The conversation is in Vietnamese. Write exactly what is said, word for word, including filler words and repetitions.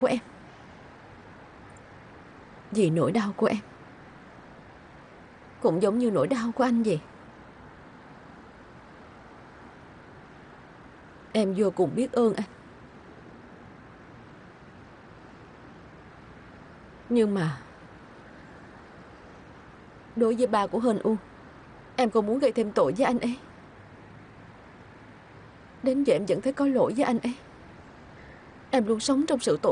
của em. Vì nỗi đau của em cũng giống như nỗi đau của anh vậy. Em vô cùng biết ơn anh. Nhưng mà đối với ba của Hên U, em không muốn gây thêm tội với anh ấy. Đến giờ em vẫn thấy có lỗi với anh ấy. Em luôn sống trong sự tội